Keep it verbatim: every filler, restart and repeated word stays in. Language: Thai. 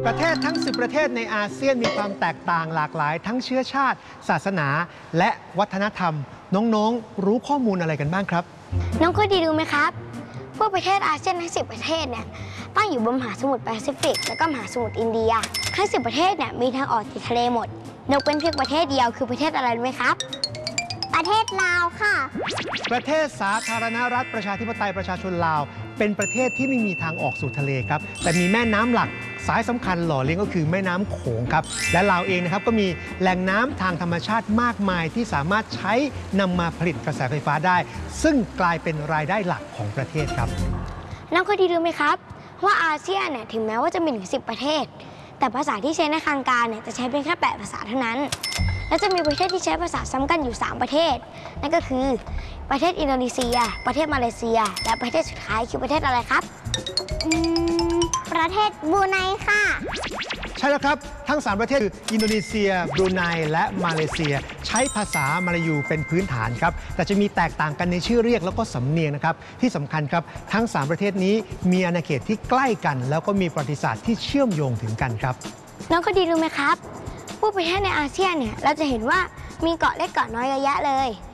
ประเทศทั้งสิบประเทศในอาเซียนมีความแตกต่างหลากหลายทั้งเชื้อชาติ ศาสนาและวัฒนธรรมน้องๆรู้ข้อมูลอะไรกันบ้างครับน้องเคยดีรู้ไหมครับพวกประเทศอาเซียนทั้งสิบประเทศเนี่ยตั้งอยู่บนมหาสมุทรแปซิฟิกและก็มหาสมุทรอินเดียทั้งสิบประเทศเนี่ยมีทางออกติดทะเลหมดยกเว้นเพียงประเทศเดียวคือประเทศอะไรรู้ไหมครับประเทศลาวค่ะประเทศสาธารณรัฐประชาธิปไตยประชาชนลาวเป็นประเทศที่ไม่มีทางออกสู่ทะเลครับแต่มีแม่น้ำหลักสายสำคัญหล่อเลี้ยงก็คือแม่น้ำโขงครับและลาวเองนะครับก็มีแหล่งน้ำทางธรรมชาติมากมายที่สามารถใช้นำมาผลิตกระแสไฟฟ้าได้ซึ่งกลายเป็นรายได้หลักของประเทศครับน้องเคยดีรู้ไหมครับว่าอาเซียนเนี่ยถึงแม้ว่าจะมีถึงสิบประเทศแต่ภาษาที่ใช้ในทางการเนี่ยจะใช้เพียงแค่แปดภาษาเท่านั้นและจะมีประเทศที่ใช้ภาษาซ้ำกันอยู่สามประเทศนั่นก็คือประเทศอินโดนีเซียประเทศมาเลเซียและประเทศสุดท้ายคือประเทศอะไรครับอืมประเทศบรูไนค่ะใช่แล้วครับทั้งสามประเทศคืออินโดนีเซียบรูไนและมาเลเซียใช้ภาษามลายูเป็นพื้นฐานครับแต่จะมีแตกต่างกันในชื่อเรียกแล้วก็สำเนียงนะครับที่สำคัญครับทั้งสามประเทศนี้มีอาณาเขตที่ใกล้กันแล้วก็มีประวัติศาสตร์ที่เชื่อมโยงถึงกันครับน้องก็ดีรู้ไหมครับพวกประเทศในอาเซียนเนี่ยเราจะเห็นว่ามีเกาะเล็กเกาะน้อยเยอะแยะเลย